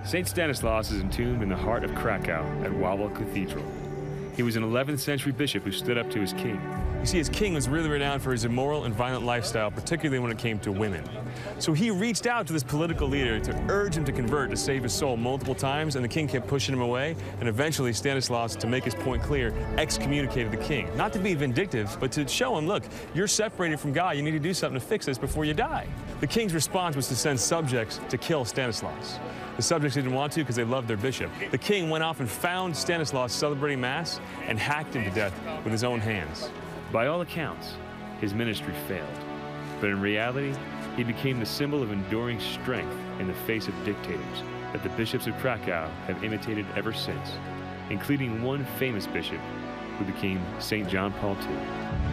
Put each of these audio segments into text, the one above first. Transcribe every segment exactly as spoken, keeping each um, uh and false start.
Saint Stanislaus is entombed in the heart of Krakow at Wawel Cathedral. He was an eleventh century bishop who stood up to his king. You see, his king was really renowned for his immoral and violent lifestyle, particularly when it came to women. So he reached out to this political leader to urge him to convert to save his soul multiple times, and the king kept pushing him away, and eventually Stanislaus, to make his point clear, excommunicated the king. Not to be vindictive, but to show him, look, you're separated from God, you need to do something to fix this before you die. The king's response was to send subjects to kill Stanislaus. The subjects didn't want to because they loved their bishop. The king went off and found Stanislaus celebrating Mass and hacked him to death with his own hands. By all accounts, his ministry failed. But in reality, he became the symbol of enduring strength in the face of dictators that the bishops of Krakow have imitated ever since, including one famous bishop who became Saint John Paul the Second.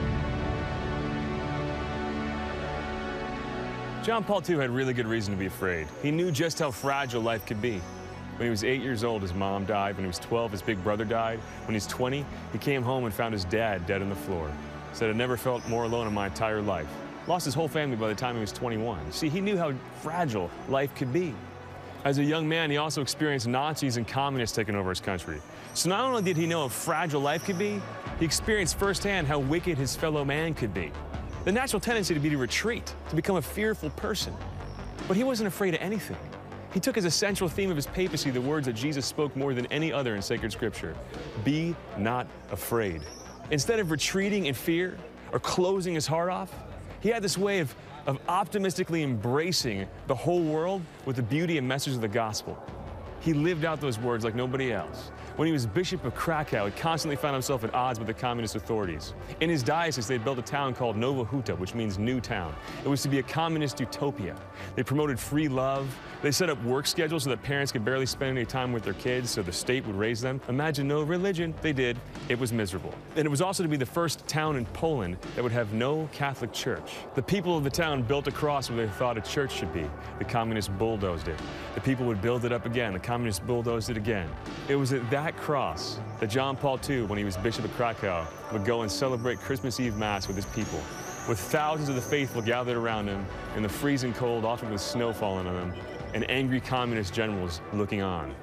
John Paul the Second had really good reason to be afraid. He knew just how fragile life could be. When he was eight years old, his mom died. When he was twelve, his big brother died. When he was twenty, he came home and found his dad dead on the floor. He said, "I never felt more alone in my entire life." Lost his whole family by the time he was twenty-one. See, he knew how fragile life could be. As a young man, he also experienced Nazis and communists taking over his country. So not only did he know how fragile life could be, he experienced firsthand how wicked his fellow man could be. The natural tendency to be to retreat, to become a fearful person. But he wasn't afraid of anything. He took as a central theme of his papacy the words that Jesus spoke more than any other in sacred scripture: be not afraid. Instead of retreating in fear or closing his heart off, he had this way of, of optimistically embracing the whole world with the beauty and message of the gospel. He lived out those words like nobody else. When he was Bishop of Krakow, he constantly found himself at odds with the communist authorities. In his diocese, they built a town called Nowa Huta, which means new town. It was to be a communist utopia. They promoted free love. They set up work schedules so that parents could barely spend any time with their kids, so the state would raise them. Imagine no religion. They did. It was miserable. And it was also to be the first town in Poland that would have no Catholic church. The people of the town built a cross where they thought a church should be. The communists bulldozed it. The people would build it up again. The communists bulldozed it again. It was at that cross that John Paul the Second, when he was Bishop of Krakow, would go and celebrate Christmas Eve Mass with his people, with thousands of the faithful gathered around him in the freezing cold, often with snow falling on them, and angry communist generals looking on.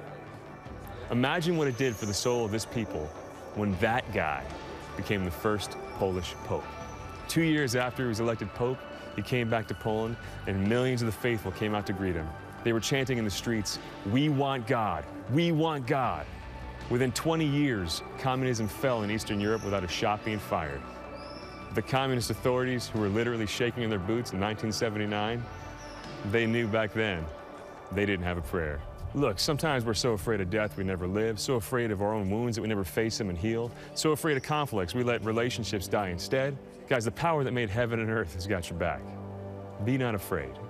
Imagine what it did for the soul of this people when that guy became the first Polish Pope. Two years after he was elected Pope, he came back to Poland, and millions of the faithful came out to greet him. They were chanting in the streets, "We want God, we want God." Within twenty years, communism fell in Eastern Europe without a shot being fired. The communist authorities, who were literally shaking in their boots in nineteen seventy-nine, they knew back then they didn't have a prayer. Look, sometimes we're so afraid of death we never live, so afraid of our own wounds that we never face them and heal, so afraid of conflicts we let relationships die instead. Guys, the power that made heaven and earth has got your back. Be not afraid.